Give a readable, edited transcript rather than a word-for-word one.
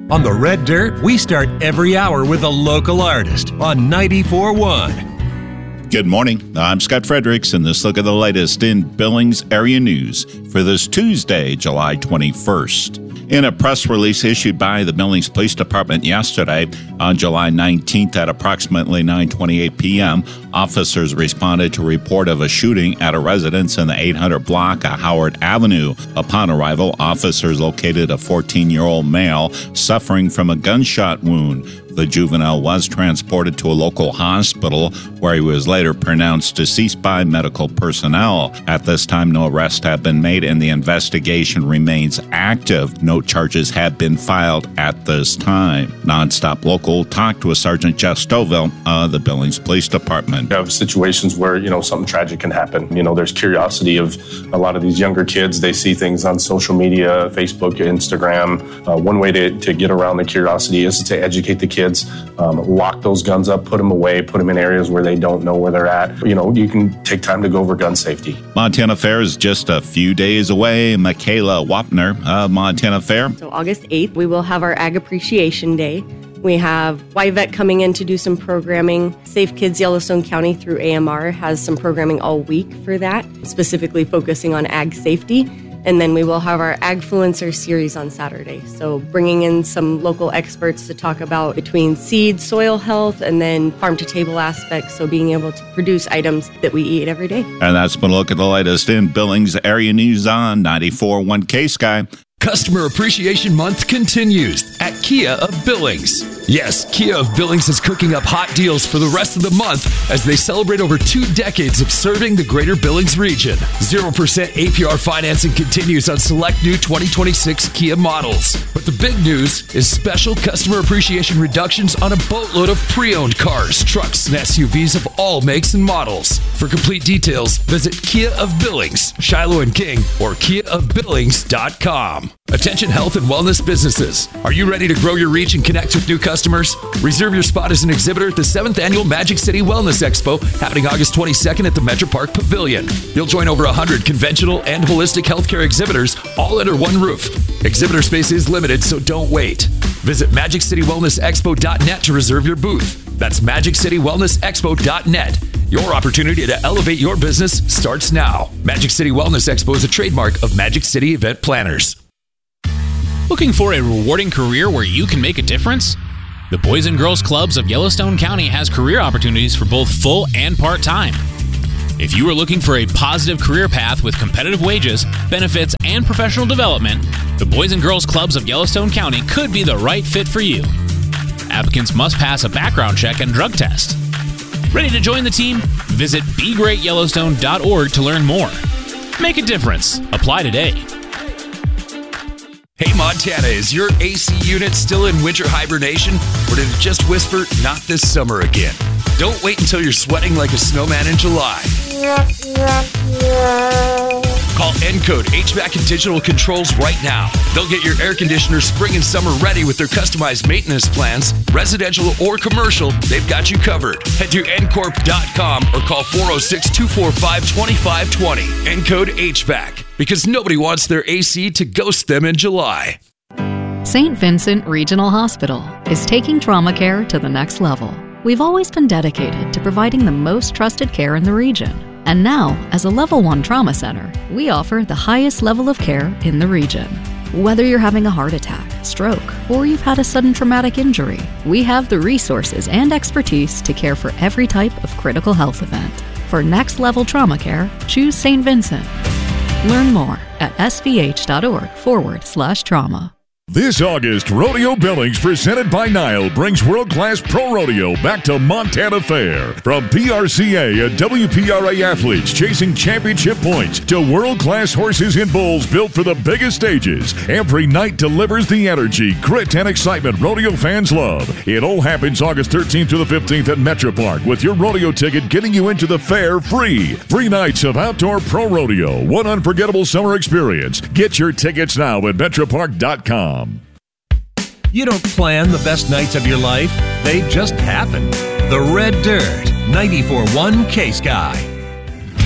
On the Red Dirt, we start every hour with a local artist on 94.1. Good morning. I'm Scott Fredericks, and this look at the latest in Billings area news for this Tuesday, July 21st. In a press release issued by the Billings Police Department yesterday, on July 19th at approximately 9:28 p.m., officers responded to a report of a shooting at a residence in the 800 block of Howard Avenue. Upon arrival, officers located a 14-year-old male suffering from a gunshot wound. The juvenile was transported to a local hospital where he was later pronounced deceased by medical personnel. At this time, no arrests have been made and the investigation remains active. No charges have been filed at this time. Nonstop Local talked with Sergeant Jeff Stovall of the Billings Police Department. We have situations where, something tragic can happen. There's curiosity of a lot of these younger kids. They see things on social media, Facebook, Instagram. One way to get around the curiosity is to educate the kids. Lock those guns up, put them away, put them in areas where they don't know where they're at. You can take time to go over gun safety. Montana Fair is just a few days away. Michaela Wapner of Montana Fair. So August 8th, we will have our Ag Appreciation Day. We have YVET coming in to do some programming. Safe Kids Yellowstone County through AMR has some programming all week for that, specifically focusing on ag safety. And then we will have our Agfluencer series on Saturday. So bringing in some local experts to talk about between seed, soil health, and then farm-to-table aspects. So being able to produce items that we eat every day. And that's been a look at the latest in Billings area news on 94.1 K-Sky. Customer Appreciation Month continues at Kia of Billings. Yes, Kia of Billings is cooking up hot deals for the rest of the month as they celebrate over 2 decades of serving the greater Billings region. 0% APR financing continues on select new 2026 Kia models. But the big news is special customer appreciation reductions on a boatload of pre-owned cars, trucks, and SUVs of all makes and models. For complete details, visit Kia of Billings, Shiloh and King, or KiaofBillings.com. Attention health and wellness businesses. Are you ready to grow your reach and connect with new customers? Reserve your spot as an exhibitor at the 7th Annual Magic City Wellness Expo happening August 22nd at the Metro Park Pavilion. You'll join over 100 conventional and holistic healthcare exhibitors all under one roof. Exhibitor space is limited, so don't wait. Visit MagicCityWellnessExpo.net to reserve your booth. That's MagicCityWellnessExpo.net. Your opportunity to elevate your business starts now. Magic City Wellness Expo is a trademark of Magic City Event Planners. Looking for a rewarding career where you can make a difference? The Boys and Girls Clubs of Yellowstone County has career opportunities for both full and part-time. If you are looking for a positive career path with competitive wages, benefits, and professional development, the Boys and Girls Clubs of Yellowstone County could be the right fit for you. Applicants must pass a background check and drug test. Ready to join the team? Visit BeGreatYellowstone.org to learn more. Make a difference. Apply today. Hey Montana, is your AC unit still in winter hibernation, or did it just whisper, not this summer again? Don't wait until you're sweating like a snowman in July. Call Encode HVAC and Digital Controls right now. They'll get your air conditioner spring and summer ready with their customized maintenance plans. Residential or commercial, they've got you covered. Head to ncorp.com or call 406-245-2520. Encode HVAC, because nobody wants their AC to ghost them in July. St. Vincent Regional Hospital is taking trauma care to the next level. We've always been dedicated to providing the most trusted care in the region. And now, as a Level 1 trauma center, we offer the highest level of care in the region. Whether you're having a heart attack, stroke, or you've had a sudden traumatic injury, we have the resources and expertise to care for every type of critical health event. For next level trauma care, choose St. Vincent. Learn more at svh.org/trauma. This August, Rodeo Billings, presented by Nile, brings world-class pro rodeo back to Montana Fair. From PRCA and WPRA athletes chasing championship points to world-class horses and bulls built for the biggest stages, every night delivers the energy, grit, and excitement rodeo fans love. It all happens August 13th to the 15th at Metro Park, with your rodeo ticket getting you into the fair free. 3 nights of outdoor pro rodeo, one unforgettable summer experience. Get your tickets now at metropark.com. You don't plan the best nights of your life, they just happen. The Red Dirt, 94.1 K-Sky.